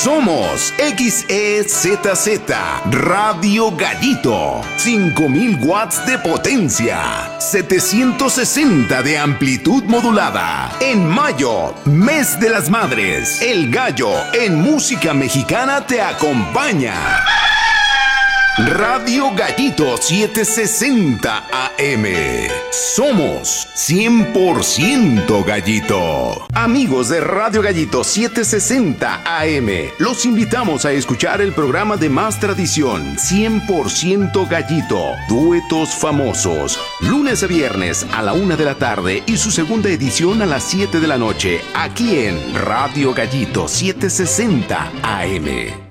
Somos XEZZ Radio Gallito. 5000 watts de potencia. 760 de amplitud modulada. En mayo, mes de las madres. El Gallo en música mexicana te acompaña. Radio Gallito 760 AM. Somos 100% Gallito. Amigos de Radio Gallito 760 AM, los invitamos a escuchar el programa de más tradición, 100% Gallito. Duetos famosos. Lunes a viernes a la 1 de la tarde y su segunda edición a las 7 de la noche, aquí en Radio Gallito 760 AM.